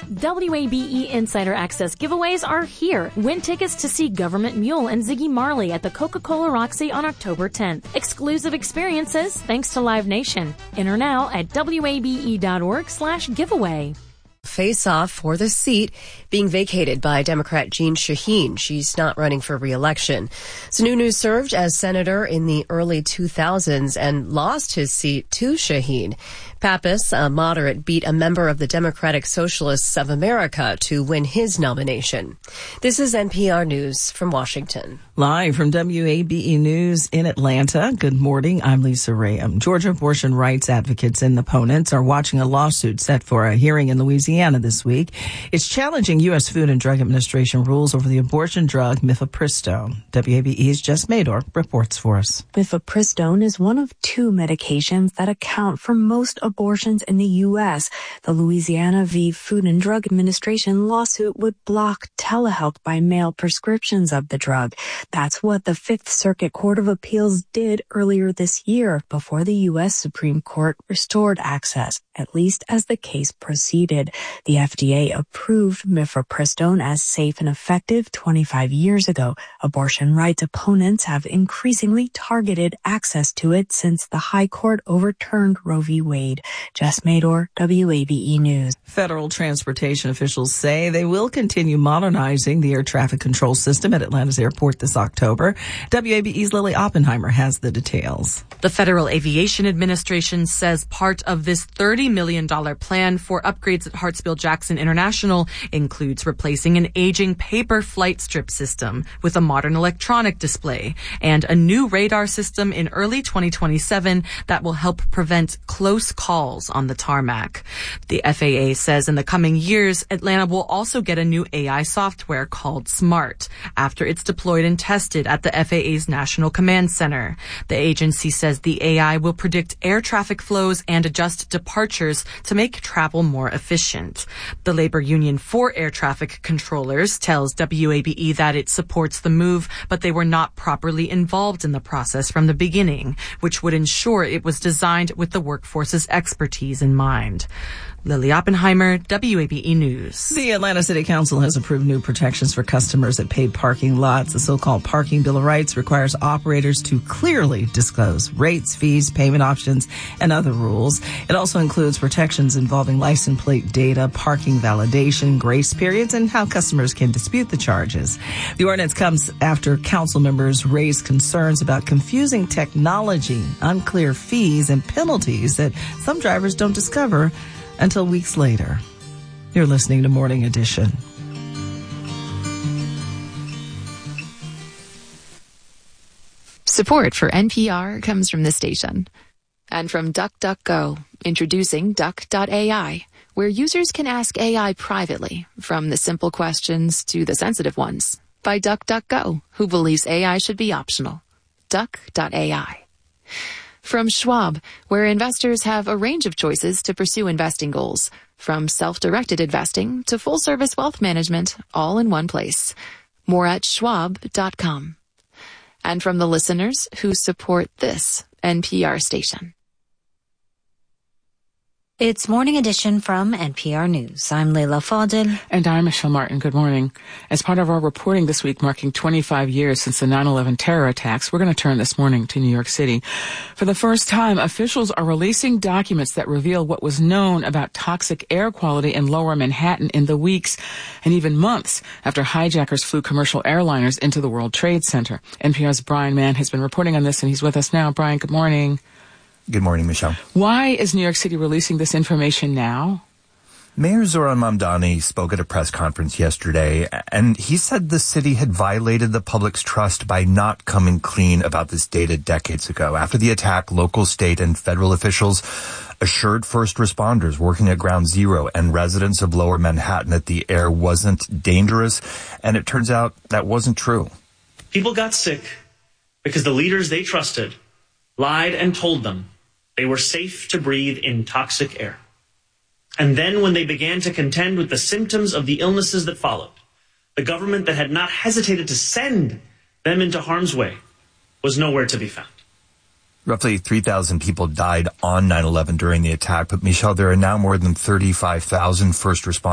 WABE Insider Access giveaways are here. Win tickets to see Government Mule and Ziggy Marley at the Coca-Cola Roxy on October 10th. Exclusive experiences thanks to Live Nation. Enter now at wabe.org/giveaway. Face off for the seat being vacated by Democrat Jeanne Shaheen. She's not running for re-election. Sununu served as senator in the early 2000s and lost his seat to Shaheen. Pappas, a moderate, beat a member of the Democratic Socialists of America to win his nomination. This is NPR News from Washington. Live from WABE News in Atlanta. Good morning. I'm Lisa Rayam. Georgia abortion rights advocates and opponents are watching a lawsuit set for a hearing in Louisiana this week. It's challenging U.S. Food and Drug Administration rules over the abortion drug mifepristone. WABE's Jess Mador reports for us. Mifepristone is one of two medications that account for most abortions in the U.S. The Louisiana v. Food and Drug Administration lawsuit would block telehealth by mail prescriptions of the drug. That's what the Fifth Circuit Court of Appeals did earlier this year before the U.S. Supreme Court restored access, at least as the case proceeded. The FDA approved mifepristone as safe and effective 25 years ago. Abortion rights opponents have increasingly targeted access to it since the High Court overturned Roe v. Wade. Jess Mador, WABE News. Federal transportation officials say they will continue modernizing the air traffic control system at Atlanta's airport this October. WABE's Lily Oppenheimer has the details. The Federal Aviation Administration says part of this $30 million plan for upgrades at Hartsfield-Jackson International includes replacing an aging paper flight strip system with a modern electronic display and a new radar system in early 2027 that will help prevent close calls on the tarmac. The FAA says in the coming years, Atlanta will also get a new AI software called SMART after it's deployed and tested at the FAA's National Command Center. The agency says the AI will predict air traffic flows and adjust departures to make travel more efficient. The labor union for air traffic controllers tells WABE that it supports the move, but they were not properly involved in the process from the beginning, which would ensure it was designed with the workforce's expertise in mind. Lily Oppenheimer, WABE News. The Atlanta City Council has approved new protections for customers at paid parking lots. The so-called Parking Bill of Rights requires operators to clearly disclose rates, fees, payment options, and other rules. It also includes protections involving license plate data, parking validation, grace periods, and how customers can dispute the charges. The ordinance comes after council members raised concerns about confusing technology, unclear fees, and penalties that some drivers don't discover until weeks later. You're listening to Morning Edition. Support for NPR comes from this station. And from DuckDuckGo, introducing Duck.ai, where users can ask AI privately, from the simple questions to the sensitive ones, by DuckDuckGo, who believes AI should be optional. Duck.ai. From Schwab, where investors have a range of choices to pursue investing goals, from self-directed investing to full-service wealth management, all in one place. More at schwab.com. And from the listeners who support this NPR station. It's Morning Edition from NPR News. I'm Leila Fadel. And I'm Michelle Martin. Good morning. As part of our reporting this week marking 25 years since the 9/11 terror attacks, we're going to turn this morning to New York City. For the first time, officials are releasing documents that reveal what was known about toxic air quality in lower Manhattan in the weeks and even months after hijackers flew commercial airliners into the World Trade Center. NPR's Brian Mann has been reporting on this, and he's with us now. Brian, good morning. Good morning, Michelle. Why is New York City releasing this information now? Mayor Zohran Mamdani spoke at a press conference yesterday, and he said the city had violated the public's trust by not coming clean about this data decades ago. After the attack, local, state, and federal officials assured first responders working at Ground Zero and residents of Lower Manhattan that the air wasn't dangerous, and it turns out that wasn't true. People got sick because the leaders they trusted lied and told them they were safe to breathe in toxic air. And then when they began to contend with the symptoms of the illnesses that followed, the government that had not hesitated to send them into harm's way was nowhere to be found. Roughly 3,000 people died on 9/11 during the attack, but Michelle, there are now more than 35,000 first responders